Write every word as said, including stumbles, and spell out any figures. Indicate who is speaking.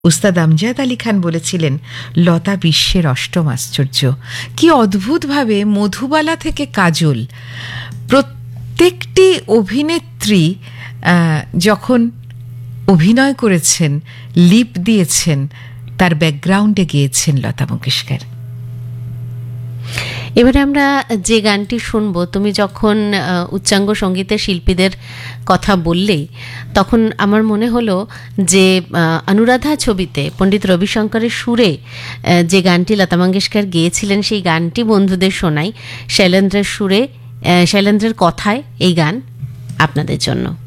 Speaker 1: উস্তাদ আমজাদ আলী খান বলেছিলেন, লতা বিশ্বের অষ্টম আশ্চর্য। কি অদ্ভুতভাবে মধুবালা থেকে কাজল, প্রত্যেকটি অভিনেত্রী যখন অভিনয় করেছেন, লিপ দিয়েছেন, তার ব্যাকগ্রাউন্ডে গেয়েছেন লতা মঙ্গেশকর।
Speaker 2: এবারে আমরা যে গানটি শুনব, তুমি যখন উচ্চাঙ্গ সঙ্গীতের শিল্পীদের কথা বললে, তখন আমার মনে হলো যে অনুরাধা ছবিতে পণ্ডিত রবিশঙ্করের সুরে যে গানটি লতা মঙ্গেশকর গেয়েছিলেন, সেই গানটি বন্ধুদের শোনাই। শৈলেন্দ্রের সুরে, শৈলেন্দ্রের কথায় এই গান আপনাদের জন্য।